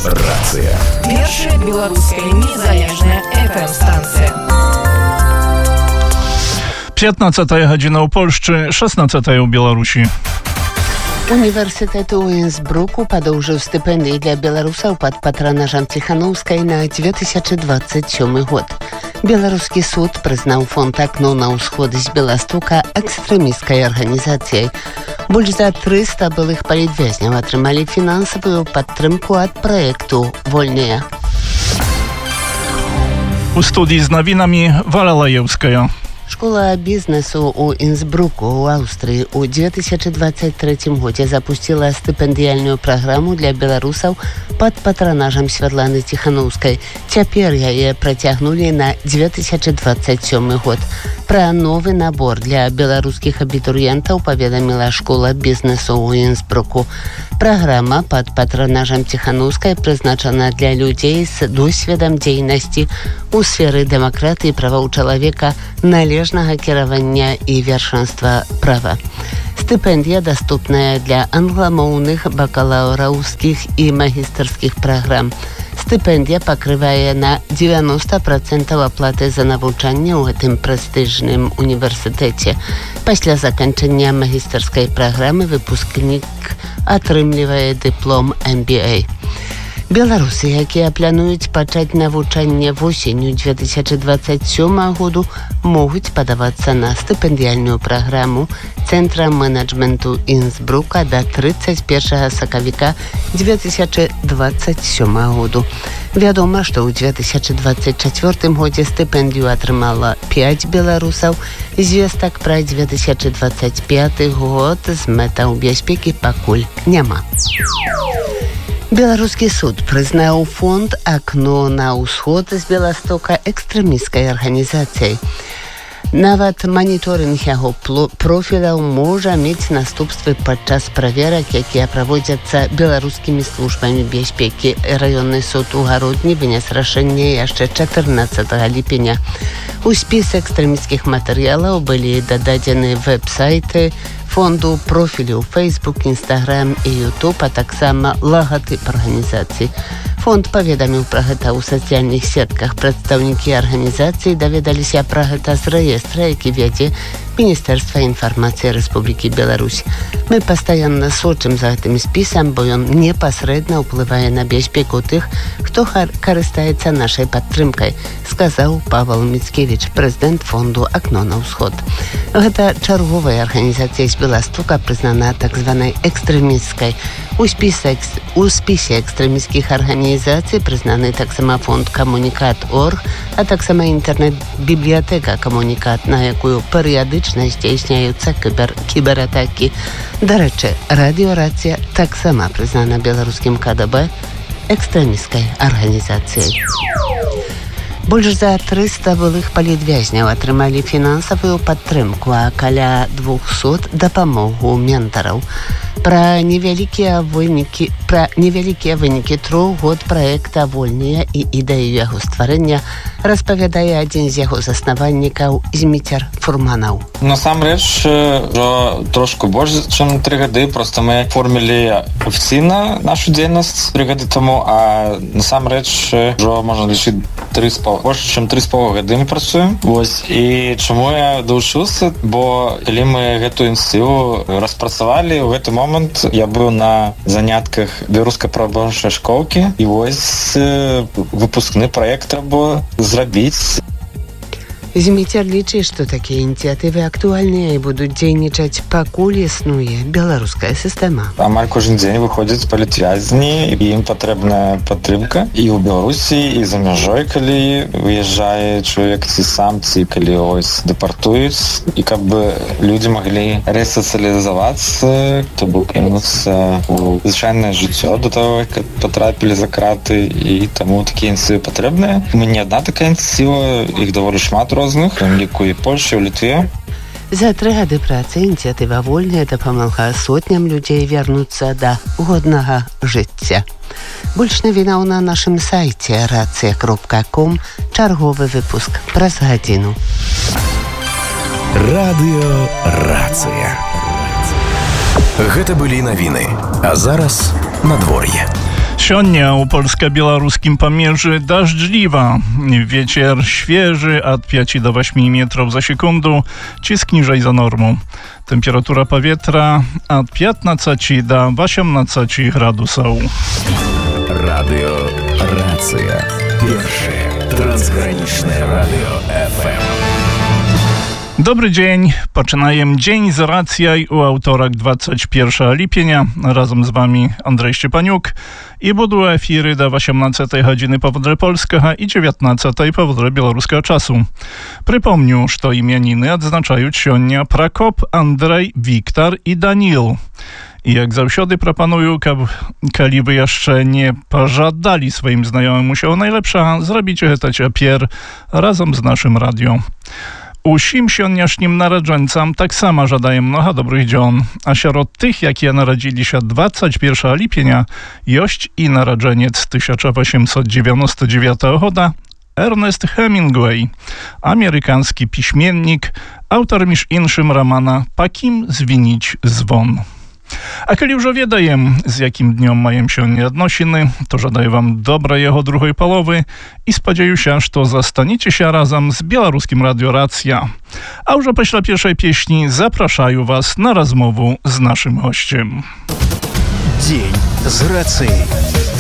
Рацыя. Першая беларуская незалежная FM-станція. 15 гадзіна ў Польшчы, 16 у Беларусі. Універсітэт у Інсбруку падоўжыў стыпендыі для беларусаў пад патранажам Ціханаўскай на 2027 год. Беларускі суд прызнаў фонд «Акно на ўсход» з Беластока экстрэмісцкай арганізацыяй. Больш за 300 былых палітвязняў атрымалі фінансавую падтрымку ад праекту «Вольныя». У студii z nowinami Wala Lajewskaja. Школа бізнесу у Інсбруку у Аўстрыі ў 2023 годзе запусціла стыпендыяльную праграму для беларусаў пад патранажам Святланы Ціханаўскай. Цяпер яе працягнулі на 2027 год. Пра новы набор для беларускіх абітурыентаў паведаміла школа бізнесу ў Інсбруку. Праграма пад патранажам Ціханаўскай прызначана для людзей з досведам дзейнасці у сферы дэмакратыі, правоў чалавека, належнага кіравання і вершанства права. Стыпендыя даступная для англамоўных, бакалаўраўскіх і магістарскіх праграм. Стыпендія пакрывае на 90% аплаты за навучанне ў гэтым прэстыжным універсітэце. Пасля заканчэння магістарскай праграмы выпускнік атрымлівае дыплом MBA. Беларусы, якія плануюць пачаць навучанне восенню 2027 году, могуць падавацца на стыпендыяльную праграму Цэнтра менеджменту Інсбрука да 31 сакавіка 2027 году. Вядома, што ў 2024 годзе стыпендыю атрымала 5 беларусаў. Звестак пра 2025 год з мэтаў бяспекі пакуль няма. Беларускі суд прызнаў фонд «Акно на ўсход» з Беластока экстрэмісцкай арганізацыяй. Нават маніторынг яго профіляў можа мець наступствы падчас праверак, якія праводзяцца беларускімі службамі бяспекі. Раённы суд у Гародні вынес рашэнне яшчэ 14 ліпеня. У спіс экстрэмісцкіх матэрыялаў былі дададзены вэб-сайты фонду, профілі ў Facebook, Instagram і YouTube, а таксама лагатып арганізацыі. Фонд паведаміў пра гэта ў сацыяльных сетках. Прадстаўнікі арганізацыі даведаліся пра гэта з рэестра, які вядзе Міністэрства інфармацыі Рэспублікі Беларусь. Мы пастаянна сочым за гэтым спісам, бо ён непасрэдна ўплывае на бяспеку тых, хто карыстаецца нашай падтрымкай, сказаў Павел Міцкевіч, прэзідэнт фонду «Акно на ўсход». Гэта чарговая арганізацыя з Беластока, прызнана так званай экстрэмісцкай. У спісе экстрэмісцкіх арганізацый прызнаны таксама фонд «Камунікат.орг», а таксама інтэрнэт-бібліятэка «Камунікат», на якую перыядычна здзейсняюцца кібератакі. Дарэчы, радыёрацыя таксама прызнана беларускім КДБ экстрэмісцкай арганізацыяй. Больш за 300 былых палітвязняў атрымалі фінансавую падтрымку, а каля 200 дапамогу ментараў. Пра невялікія вынікі 3 год праекта «Вольныя» і ідэю яго стварэння распавядае адзін з яго заснавальнікаў Зміцер Фурманаў. Насамрэч, трошку больш, чым 3 гады. Просто мы оформілі афіцыйна нашу дзейнасць 3 гады таму, а насамрэч, можна лічыць больш, чым 3,5 гады мы працуем. Вось. І чаму я далучыўся? Бо калі мы гэтую ініцыятыву распрацавалі, у гэты момант я быў на занятках беларускай праваабарончай школкі, і вось выпускны праект трэба зрабіць. Зміцер лічыць, што такія ініцыятывы актуальныя і будуць дзейнічаць, пакуль існуе беларуская сістэма. Амаль кожны дзень выходзяць палітвязні, і ім патрэбная падтрымка і ў Беларусі, і за мяжой, калі выязджае чалавек, ці сам, ці калі дэпартуюць, і каб людзі маглі рэсацыялізавацца, то бок інуцца ў звычайнае жыццё да таго, як патрапілі за краты, і таму такія ініцыятывы патрэбныя. Мы не адна такая ініцыятыва, іх даволі шмат розных, ліку і Польшчы, і ў Літве. За 3 гады працы ініцыятыва «Вольныя» дапамагла сотням людзей вярнуцца да годнага жыцця. Больш навінаў на нашым сайце racja.com. Чарговы выпуск праз гадзіну. Радыё «Рацыя». Гэта былі навіны. А зараз надвор'е. Сёння у польска-беларускім памежжы дажджліва. Вецер świeży od 5 do 8 metrów za sekundę, cisk niżej za normą. Temperatura powietrza od 15 do 18 gradusów. Radio Racja. Pierwsze transgraniczne radio FM. Dobry dzień. Poczynajem dzień z racjaj u autorek 21 lipienia. Razem z wami Andrzej Szczepaniuk. I budu efiry do 18 godziny powodle polskiego i 19 powodle białoruskiego czasu. Przypomnę, że imieniny odznaczają sionia Prakop, Andrzej, Wiktor i Danil. I jak zawsiody proponuję, kali wy jeszcze nie pożadali swoim znajomym się najlepsza, zrobicie to ciapier razem z naszym radio. Усім сённяшнім нараджэнцам таксама жадаем многа добрых дзён. А сярод тых, якія нарадзіліся 21 ліпеня, ёсць і нараджэнец 1899 года Ernest Hemingway, amerykański piśmiennik, autor miż inszym romana "Pa kim zwinić dzwon". A kiedy już wiedajem, z jakim dniom mają się odnosiny, to żadaję wam dobrej jego drugiej połowy i spodzieję się, że zastaniecie się razem z białoruskim Radio Racja. A już po pierwszej pieśni zapraszają was na rozmowę z naszym gościem. Dzień z racji.